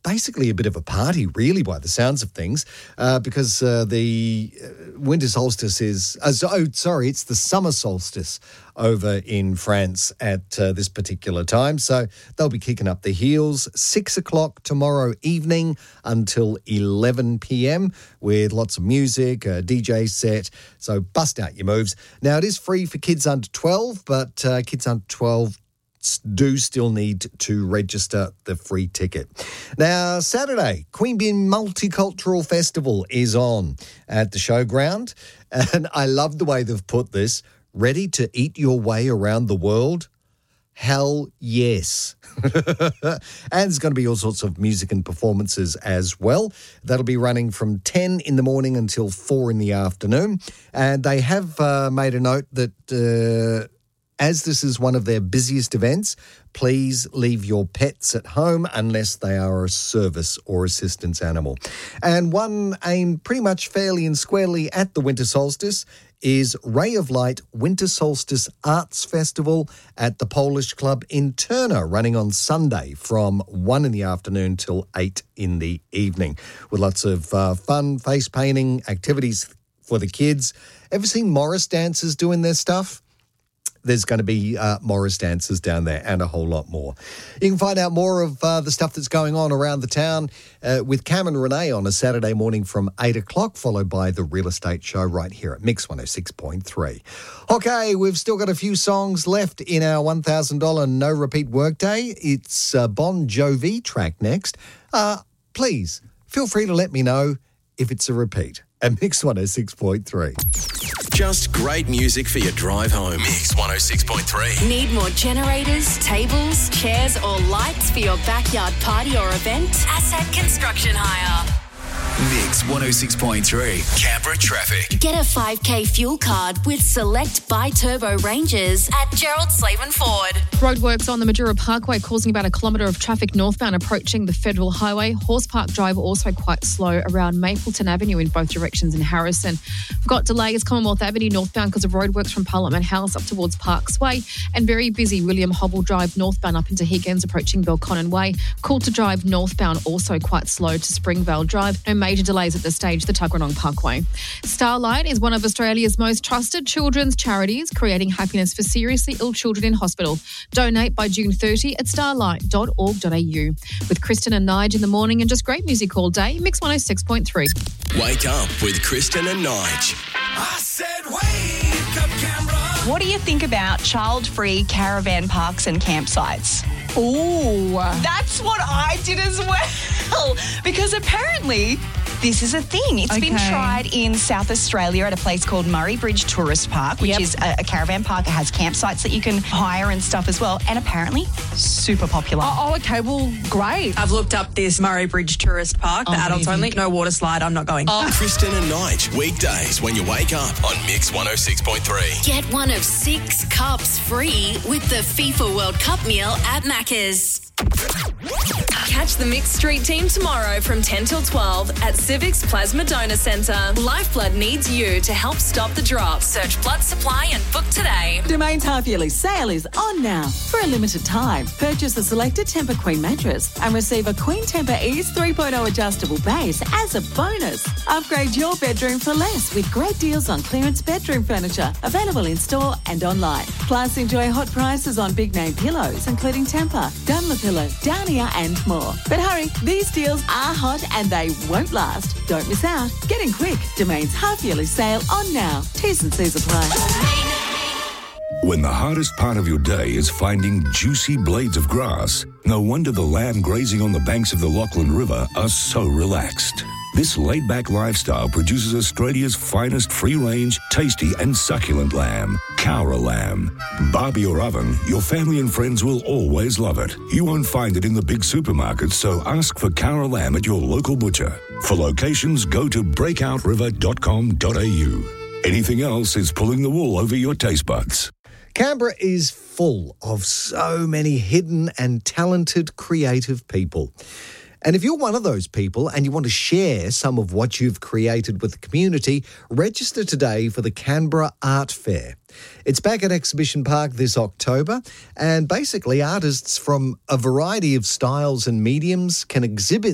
basically a bit of a party, really, by the sounds of things, because the winter solstice is... it's the summer solstice over in France at this particular time. So they'll be kicking up the heels. 6 o'clock tomorrow evening until 11 p.m. with lots of music, a DJ set. So bust out your moves. Now, it is free for kids under 12, but kids under 12 do still need to register the free ticket. Now, Saturday, Queanbeyan Multicultural Festival is on at the showground. And I love the way they've put this. Ready to eat your way around the world? Hell yes. And there's going to be all sorts of music and performances as well. That'll be running from 10 in the morning until 4 in the afternoon. And they have made a note that as this is one of their busiest events, please leave your pets at home unless they are a service or assistance animal. And one aimed pretty much fairly and squarely at the winter solstice is Ray of Light Winter Solstice Arts Festival at the Polish Club in Turner, running on Sunday from 1 in the afternoon till 8 in the evening, with lots of fun face painting activities for the kids. Ever seen Morris dancers doing their stuff? There's going to be Morris dancers down there and a whole lot more. You can find out more of the stuff that's going on around the town with Cam and Renee on a Saturday morning from 8 o'clock, followed by the Real Estate Show right here at Mix 106.3. Okay, we've still got a few songs left in our $1,000 no repeat workday. It's a Bon Jovi track next. Please, feel free to let me know if it's a repeat at Mix 106.3. Just great music for your drive home. Mix 106.3. Need more generators, tables, chairs or lights for your backyard party or event? Asset Construction Hire. Mix 106.3. Canberra traffic. Get a 5K fuel card with select bi-turbo ranges at Gerald Slavin Ford. Roadworks on the Madura Parkway causing about a kilometre of traffic northbound approaching the Federal Highway. Horse Park Drive also quite slow around Mapleton Avenue in both directions in Harrison. We've got delays Commonwealth Avenue northbound because of roadworks from Parliament House up towards Parks Way, and very busy William Hobble Drive northbound up into Higgins approaching Belconnen Way. Coulter Drive northbound also quite slow to Springvale Drive. No major delays at this stage, the Tuggeranong Parkway. Starlight is one of Australia's most trusted children's charities, creating happiness for seriously ill children in hospital. Donate by June 30 at starlight.org.au. With Kristen and Nige in the morning and just great music all day, Mix 106.3. Wake up with Kristen and Nige. I said wake up, Canberra. What do you think about child-free caravan parks and campsites? Ooh. That's what I did as well. Because apparently this is a thing. It's been tried in South Australia at a place called Murray Bridge Tourist Park, which is a caravan park. It has campsites that you can hire and stuff as well. And apparently super popular. Oh, okay. Well, great. I've looked up this Murray Bridge Tourist Park, the adults only. No water slide. I'm not going. Kristen and Nige, weekdays when you wake up on Mix 106.3. Get one of 6 cups free with the FIFA World Cup meal at Macca's. Catch the Mixed Street team tomorrow from 10 till 12 at Civic's Plasma Donor Centre. Lifeblood needs you to help stop the drop. Search blood supply and book today. Domain's half-yearly sale is on now. For a limited time, purchase a selected Tempur Queen mattress and receive a Queen Tempur Ease 3.0 adjustable base as a bonus. Upgrade your bedroom for less with great deals on clearance bedroom furniture, available in store and online. Plus, enjoy hot prices on big-name pillows, including Tempur, Dunlopillow, Downier and more. But hurry, these deals are hot and they won't last. Don't miss out. Get in quick. Domain's half-yearly sale on now. T's and C's apply. When the hardest part of your day is finding juicy blades of grass, no wonder the lamb grazing on the banks of the Lachlan River are so relaxed. This laid-back lifestyle produces Australia's finest free-range, tasty and succulent lamb, Cowra lamb. Barbie or oven, your family and friends will always love it. You won't find it in the big supermarkets, so ask for Cowra lamb at your local butcher. For locations, go to breakoutriver.com.au. Anything else is pulling the wool over your taste buds. Canberra is full of so many hidden and talented creative people. And if you're one of those people and you want to share some of what you've created with the community, register today for the Canberra Art Fair. It's back at Exhibition Park this October, and basically artists from a variety of styles and mediums can exhibit